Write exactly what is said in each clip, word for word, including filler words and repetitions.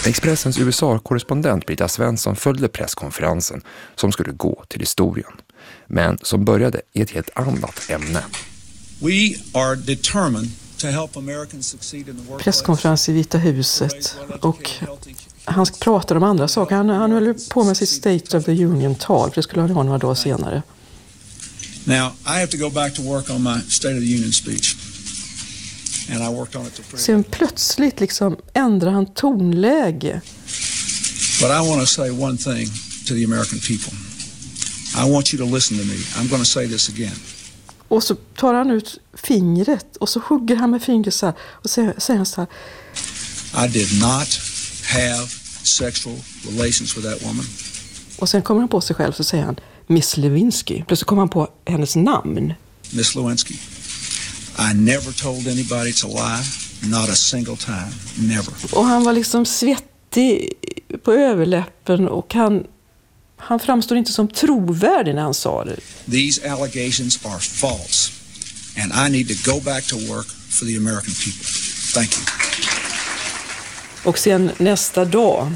Expressens U S A-korrespondent Brita Svensson följde presskonferensen som skulle gå till historien, men som började i ett helt annat ämne. We are determined to help Americans succeed in the workplace. Presskonferens i Vita huset, och han pratade om andra saker. Han, han höll på med sitt State of the Union-tal, för det skulle han ha några dagar senare. Now, I have to go back to work on my State of the Union speech. And I worked on it to Sen plötsligt liksom ändrar han tonläge. But I want to say one thing to the American people. I want you to listen to me. I'm going to say this again. Och så tar han ut fingret och så hugger han med fingret så här och säger, säger han så här: I did not have sexual relations with that woman. Och sen kommer han på sig själv, så säger han Miss Lewinsky. Plötsligt kommer han på hennes namn. Miss Lewinsky. I never told anybody to lie, not a single time, never. Och han var liksom svettig på överläppen, och han han framstår inte som trovärdig när han sa det. These allegations are false, and I need to go back to work for the American people. Thank you. Och sen nästa dag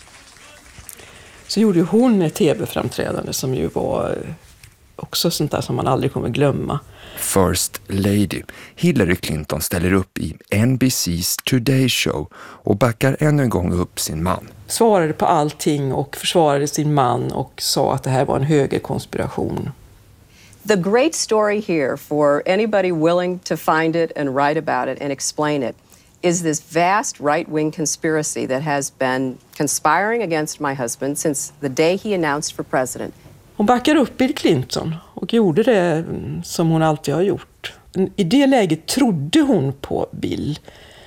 så gjorde hon ett tv-framträdande som ju var också sånt där som man aldrig kommer glömma. First Lady Hillary Clinton ställer upp i N B C's Today Show och backar ännu en gång upp sin man. Svarade på allting och försvarade sin man och sa att det här var en högerkonspiration. The great story here for anybody willing to find it and write about it and explain it is this vast right-wing conspiracy that has been conspiring against my husband since the day he announced for president. Hon backar upp Bill Clinton och gjorde det som hon alltid har gjort. I det läget trodde hon på Bill.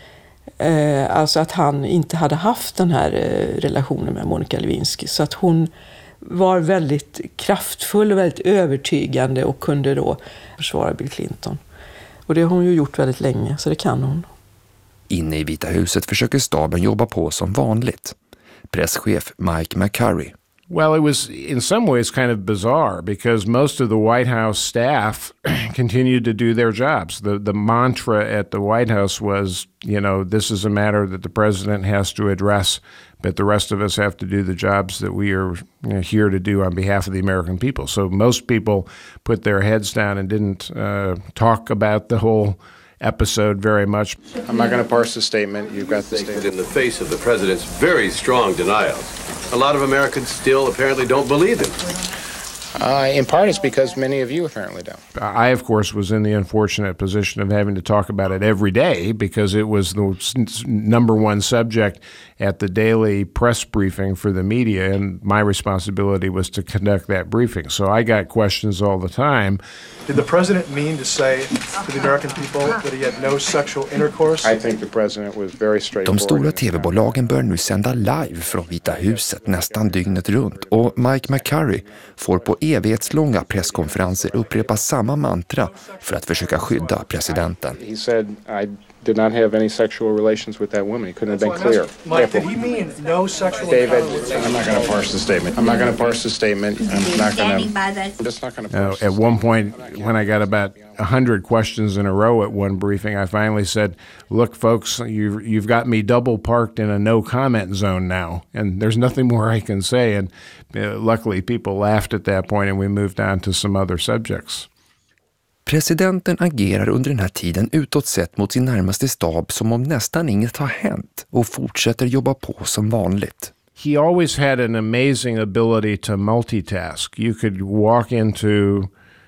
Eh, alltså att han inte hade haft den här eh, relationen med Monica Lewinsky. Så att hon var väldigt kraftfull och väldigt övertygande och kunde då försvara Bill Clinton. Och det har hon ju gjort väldigt länge, så det kan hon. Inne i Vita huset försöker staben jobba på som vanligt. Presschef Mike McCurry. Well, it was in some ways kind of bizarre because most of the White House staff continued to do their jobs. The the mantra at the White House was, you know, this is a matter that the president has to address, but the rest of us have to do the jobs that we are, you know, here to do on behalf of the American people. So most people put their heads down and didn't uh, talk about the whole episode very much. I'm not going to parse the statement. You've got the statement. In the face of the president's very strong denials, a lot of Americans still apparently don't believe him. Uh, in part, it's because many of you apparently don't. I, of course, was in the unfortunate position of having to talk about it every day because it was the number one subject at the daily press briefing for the media, and my responsibility was to conduct that briefing. So I got questions all the time. Did the president mean to say to the American people that he had no sexual intercourse? I think the president was very straightforward. De stora tv-bolagen börjar nu sända live från Vita huset nästan dygnet runt, och Mike McCurry får på evighetslånga presskonferenser upprepa samma mantra för att försöka skydda presidenten. He said I did not have any sexual relations with that woman. He couldn't have been clear. Mike, did he mean no sexual David, I'm not going to parse the statement. I'm not going to parse the statement. I'm not going to. I'm just not going to parse. Uh, at one point, when I got about a hundred questions in a row at one briefing, I finally said, "Look, folks, you've you've got me double parked in a no comment zone now, and there's nothing more I can say." And uh, luckily, people laughed at that point, and we moved on to some other subjects. Presidenten agerar under den här tiden utåt sett mot sin närmaste stab som om nästan inget har hänt och fortsätter jobba på som vanligt. He always had an amazing ability to multitask. You could walk into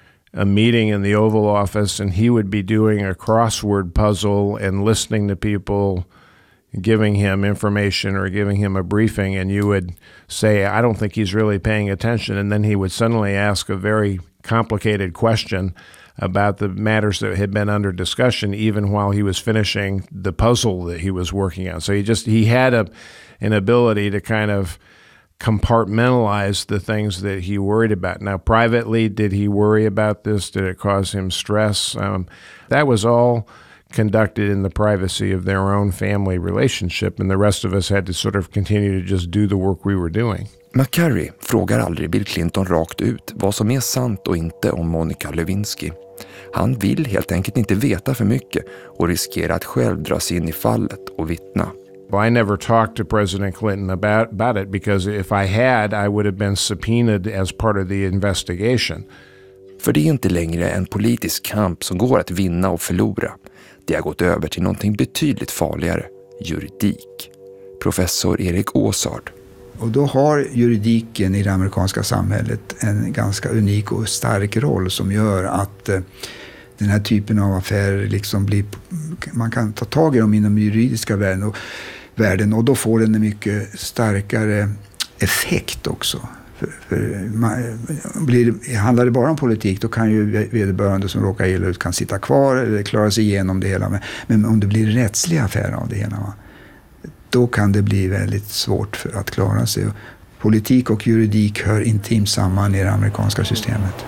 a meeting in the Oval Office and he would be doing a crossword puzzle and listening to people, giving him information or giving him a briefing, and you would say, I don't think he's really paying attention, and then he would suddenly ask a very complicated question about the matters that had been under discussion even while he was finishing the puzzle that he was working on. So he just he had a an ability to kind of compartmentalize the things that he worried about. Now, privately, did he worry about this? Did it cause him stress? Um, that was all conducted in the privacy of their own family relationship, and the rest of us had to sort of continue to just do the work we were doing. McCurry frågar aldrig Bill Clinton rakt ut vad som är sant och inte om Monica Lewinsky. Han vill helt enkelt inte veta för mycket och riskerar att själv dras in i fallet och vittna. Well, I never talked to President Clinton about, about it because if I had, I would have been subpoenaed as part of the investigation. För det är inte längre en politisk kamp som går att vinna och förlora. Det har gått över till någonting betydligt farligare, juridik. Professor Erik Åsard. Och då har juridiken i det amerikanska samhället en ganska unik och stark roll som gör att eh, den här typen av affärer liksom blir, man kan ta tag i dem inom juridiska världen och, världen, och då får den en mycket starkare effekt också. För, för man, blir, handlar det bara om politik, då kan ju vederbörande som råkar illa ut kan sitta kvar eller klara sig igenom det hela. Men, men om det blir rättsliga affärer av det hela, va? Då kan det bli väldigt svårt för att klara sig. Politik och juridik hör intimt samman i det amerikanska systemet.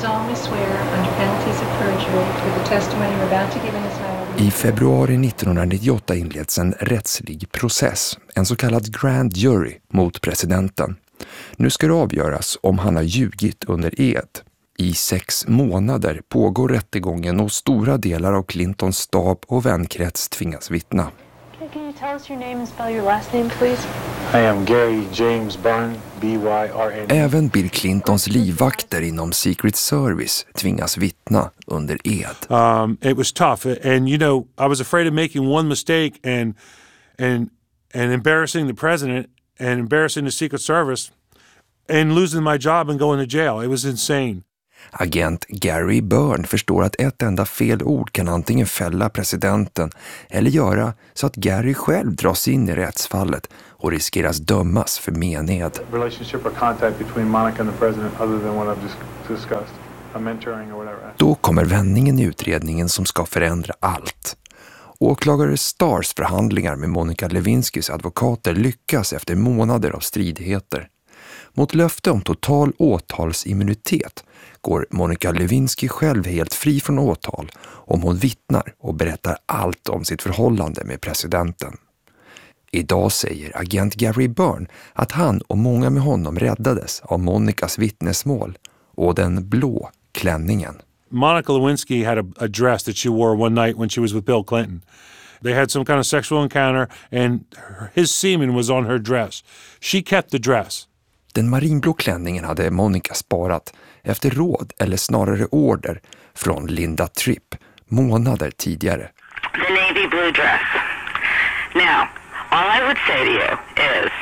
I februari nittonhundranittioåtta inleds en rättslig process, en så kallad grand jury, mot presidenten. Nu ska det avgöras om han har ljugit under ed. I sex månader pågår rättegången och stora delar av Clintons stab och vänkrets tvingas vittna. Can you tell us your name and spell your last name, please? I am Gary James Byrne, B Y R N. Även Bill Clintons livvakter inom Secret Service tvingas vittna under ed. Um, it was tough, and you know, I was afraid of making one mistake and and and embarrassing the president and embarrassing the Secret Service and losing my job and going to jail. It was insane. Agent Gary Byrne förstår att ett enda fel ord kan antingen fälla presidenten eller göra så att Gary själv dras in i rättsfallet och riskeras dömas för mened. Relationship or contact between Monica and the president other than what I've just discussed. A mentoring or whatever. Då kommer vändningen i utredningen som ska förändra allt. Åklagare Stars förhandlingar med Monica Lewinsky's advokater lyckas efter månader av stridigheter. Mot löfte om total åtalsimmunitet går Monica Lewinsky själv helt fri från åtal om hon vittnar och berättar allt om sitt förhållande med presidenten. Idag säger agent Gary Byrne att han och många med honom räddades av Monicas vittnesmål och den blå klänningen. Monica Lewinsky had a, a dress that she wore one night when she was with Bill Clinton. They had some kind of sexual encounter and his semen was on her dress. She kept the dress. Den marinblå klänningen hade Monica sparat efter råd eller snarare order från Linda Tripp månader tidigare. The navy blue dress. Now, all I would say to you is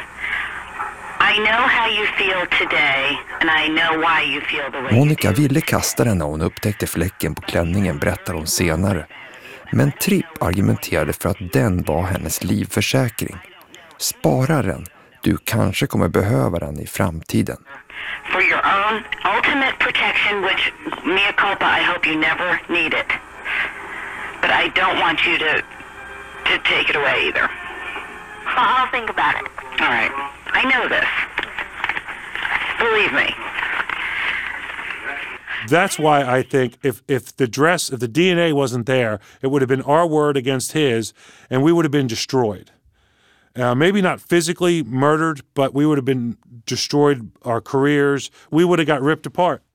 I know how you feel today and I know why you feel the way. Monica ville kasta den när hon upptäckte fläcken på klänningen, berättar hon senare. Men Tripp argumenterade för att den var hennes livförsäkring. Spara den. Du kanske kommer behöva den i framtiden. For your own ultimate protection, which mea culpa, I hope you never need it. But I don't want you to to take it away either. I'll think about it. All right. I know this. Believe me. That's why I think if, if the dress, if the D N A wasn't there, it would have been our word against his, and we would have been destroyed. Uh, maybe not physically murdered, but we would have been destroyed, our careers. We would have got ripped apart.